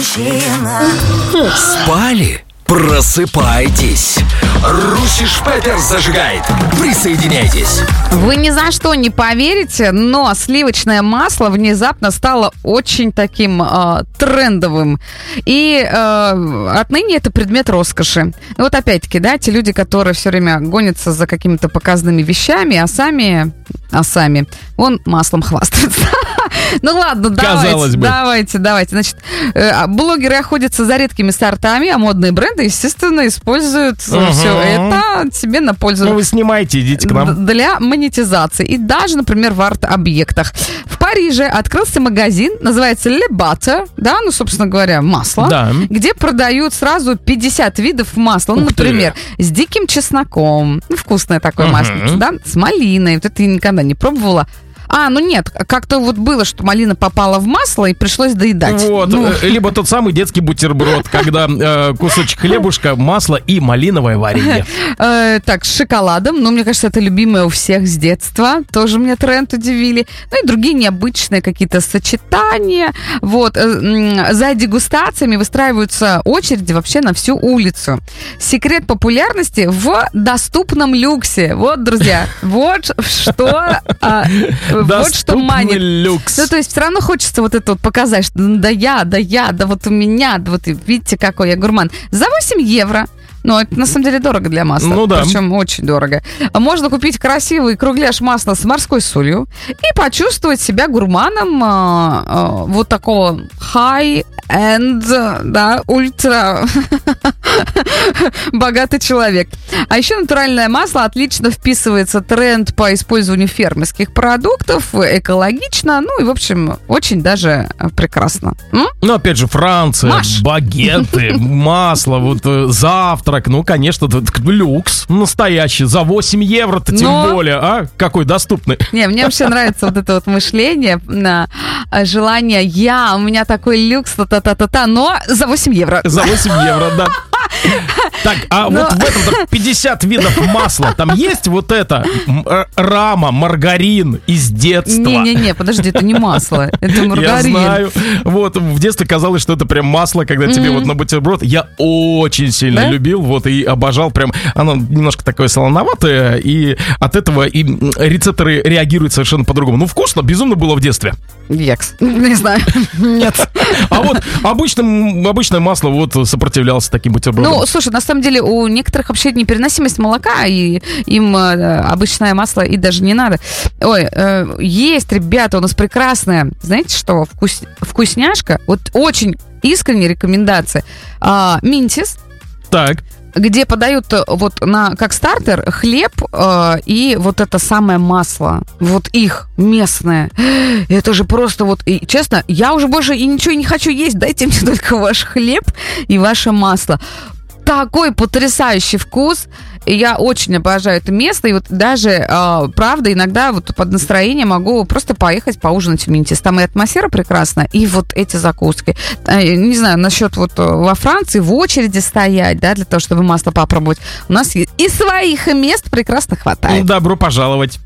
мужчина. Спали? Просыпайтесь. Русиш Пеппер зажигает. Присоединяйтесь. Вы ни за что не поверите, но сливочное масло внезапно стало очень таким трендовым. И отныне это предмет роскоши. Ну вот опять-таки, да, те люди, которые все время гонятся за какими-то показными вещами, а сами вон маслом хвастаются. Ну ладно, давайте. Значит, блогеры охотятся за редкими сортами, а модные бренды, естественно, используют все это себе на пользу. Ну, вы снимаете, идите к нам. Для монетизации. И даже, например, в арт-объектах. В Париже открылся магазин, называется Le Butter, да, ну, собственно говоря, масло, да, где продают сразу 50 видов масла. Ну, например, с диким чесноком, вкусное такое маслице, да, с малиной. Вот это я никогда не пробовала. Ну нет, как-то вот было, что малина попала в масло и пришлось доедать. Вот, либо тот самый детский бутерброд, когда кусочек хлебушка, масло и малиновое варенье. Так, с шоколадом, ну, мне кажется, это любимое у всех с детства, тоже мне тренд удивили. Ну и другие необычные какие-то сочетания. Вот, за дегустациями выстраиваются очереди вообще на всю улицу. Секрет популярности в доступном люксе. Вот, друзья, вот что... Вот что манит. Люкс. Ну, то есть все равно хочется вот это вот показать, что да вот у меня, да вот видите, какой я гурман. За 8 евро. Ну, это на самом деле дорого для масла. Ну да. Причем очень дорого. Можно купить красивый кругляш масла с морской солью и почувствовать себя гурманом вот такого high-end, да, ультра богатый человек. А еще натуральное масло отлично вписывается в тренд по использованию фермерских продуктов, экологично, ну и, в общем, очень даже прекрасно. Ну, опять же, Франция, багеты, масло, вот завтрак. Ну, конечно, люкс настоящий. За 8 евро-то тем более, а? Какой доступный. Не, мне вообще нравится вот это вот мышление, желание, у меня такой люкс, но за 8 евро. За 8 евро, да. Так, а вот в этом 50 видов масла, там есть вот это рама, маргарин из детства? Не, подожди, это не масло, это маргарин. Я знаю. Вот, в детстве казалось, что это прям масло, когда тебе вот на бутерброд. Я очень сильно любил, вот, и обожал прям. Оно немножко такое солоноватое, и от этого и рецепторы реагируют совершенно по-другому. Ну, вкусно, безумно было в детстве. Екс, не знаю, нет. А вот обычное масло вот сопротивлялось таким бутербродам. Ну, слушай, на самом деле у некоторых вообще непереносимость молока, и им обычное масло и даже не надо. Ой, есть, ребята, у нас прекрасная, знаете что, вкусняшка, вот очень искренняя рекомендация. Минтис. Так. Где подают вот как стартер хлеб и вот это самое масло. Вот их местное. Это же просто вот... И, честно, я уже больше и ничего не хочу есть. Дайте мне только ваш хлеб и ваше масло. Такой потрясающий вкус. Я очень обожаю это место. И вот даже, правда, иногда вот под настроение могу просто поехать поужинать в Минтис. Там и атмосфера прекрасная, и вот эти закуски. Не знаю, насчет вот во Франции в очереди стоять, да, для того, чтобы масло попробовать. У нас и своих мест прекрасно хватает. Добро пожаловать.